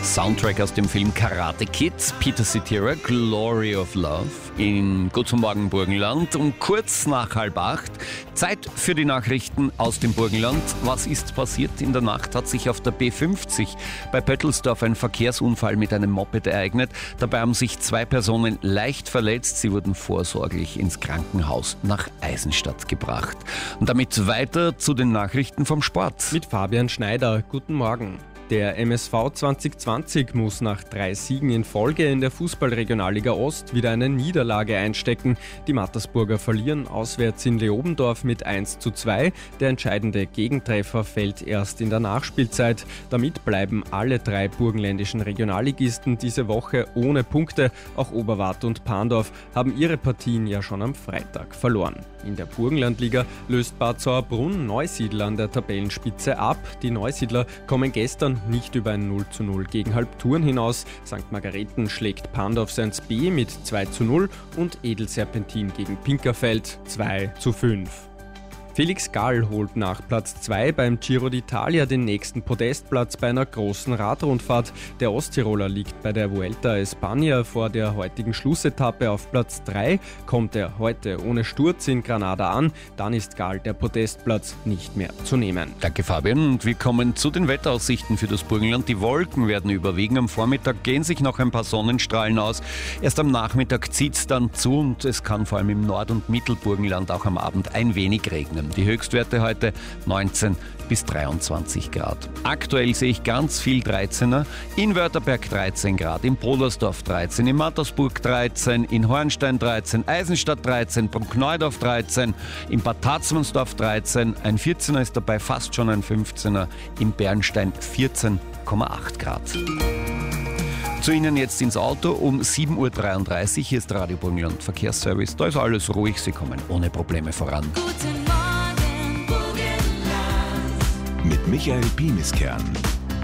Soundtrack aus dem Film Karate Kid, Peter Cetera, Glory of Love in Guten Morgen Burgenland um kurz nach 7:30. Zeit für die Nachrichten aus dem Burgenland. Was ist passiert? In der Nacht hat sich auf der B50 bei Pöttelsdorf ein Verkehrsunfall mit einem Moped ereignet. Dabei haben sich 2 Personen leicht verletzt. Sie wurden vorsorglich ins Krankenhaus nach Eisenstadt gebracht. Und damit weiter zu den Nachrichten vom Sport. Mit Fabian Schneider. Guten Morgen. Der MSV 2020 muss nach 3 Siegen in Folge in der Fußball-Regionalliga Ost wieder eine Niederlage einstecken. Die Mattersburger verlieren auswärts in Leobendorf mit 1:2. Der entscheidende Gegentreffer fällt erst in der Nachspielzeit. Damit bleiben alle 3 burgenländischen Regionalligisten diese Woche ohne Punkte. Auch Oberwart und Pandorf haben ihre Partien ja schon am Freitag verloren. In der Burgenlandliga löst Bad Sauerbrunn Neusiedl an der Tabellenspitze ab. Die Neusiedler kommen gestern nicht über ein 0:0 gegen Halbturn hinaus. St. Margareten schlägt Pandorf 1B mit 2:0 und Edelserpentin gegen Pinkerfeld 2:5. Felix Gall holt nach Platz 2 beim Giro d'Italia den nächsten Podestplatz bei einer großen Radrundfahrt. Der Osttiroler liegt bei der Vuelta a España vor der heutigen Schlussetappe auf Platz 3. Kommt er heute ohne Sturz in Granada an, dann ist Gall der Podestplatz nicht mehr zu nehmen. Danke Fabian und wir kommen zu den Wetteraussichten für das Burgenland. Die Wolken werden überwiegen. Am Vormittag gehen sich noch ein paar Sonnenstrahlen aus. Erst am Nachmittag zieht es dann zu und es kann vor allem im Nord- und Mittelburgenland auch am Abend ein wenig regnen. Die Höchstwerte heute 19 bis 23 Grad. Aktuell sehe ich ganz viel 13er. In Wörterberg 13 Grad, in Brodersdorf 13, in Mattersburg 13, in Hornstein 13, Eisenstadt 13, Bruckneudorf 13, in Bad Tatzmannsdorf 13, ein 14er ist dabei, fast schon ein 15er, in Bernstein 14,8 Grad. Zu Ihnen jetzt ins Auto um 7:33 Uhr. Hier ist Radio Burgenland Verkehrsservice. Da ist alles ruhig, Sie kommen ohne Probleme voran. Mit Michael Biemiskern.